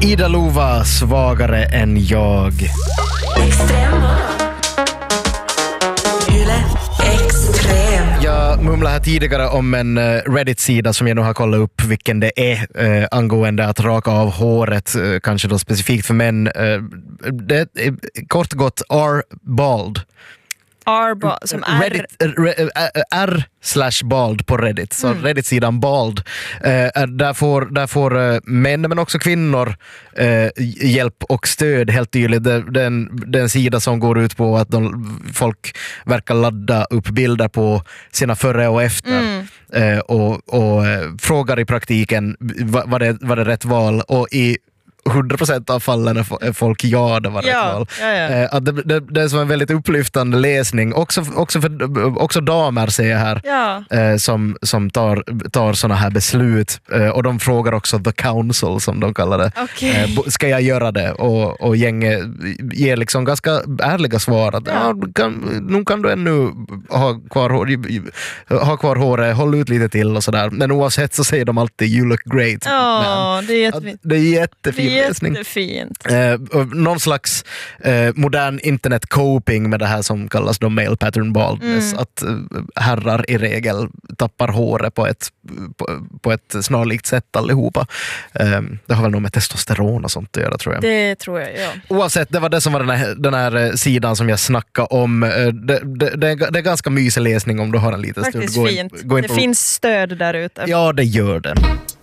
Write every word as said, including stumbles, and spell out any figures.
Ida Lova, svagare än jag. Extrem. Yle Extrem. Jag mumlade här tidigare om en Reddit-sida som jag nu har kollat upp vilken det är eh, angående att raka av håret, eh, kanske då specifikt för män. Eh, det är kort gott R-bald. R som R. Reddit, R, R slash bald på Reddit. Så mm. Reddit-sidan bald. Eh, där får, där får eh, män men också kvinnor eh, hjälp och stöd helt tydligt. Det, det, är en, det är en sida som går ut på att de, folk verkar ladda upp bilder på sina före och efter. Mm. Eh, och, och eh, frågar i praktiken vad va det, va det är rätt val. Och i hundra procent av fallen är folk ja, det var ja, rätt val. Ja, ja. Eh, det, det, det är som en väldigt upplyftande läsning. Också, också, för, också damer ser jag här ja. eh, som, som tar, tar såna här beslut. Eh, och de frågar också the council som de kallar det. Okay. Eh, ska jag göra det? Och, och gänget ger liksom ganska ärliga svar. Att, ja. Ja, kan, nu kan du ännu ha kvar, ha kvar håret, håll ut lite till och sådär. Men oavsett så säger de alltid you look great. Oh, det är jättefint. Det är jättefint. Jättefint. Eh, någon slags eh, modern internet coping med det här som kallas då male pattern baldness. Mm. Att eh, herrar i regel tappar håret på ett, på, på ett snarlikt sätt allihopa. Eh, det har väl nog med testosteron och sånt att göra, tror jag. Det tror jag, ja. Oavsett, det var det som var den här, den här sidan som jag snackade om. Eh, det, det, det, är, det är ganska mysig läsning om du har en liten Faktiskt stund. Gå fint. in, gå in det på... finns stöd där ute. Ja, det gör det.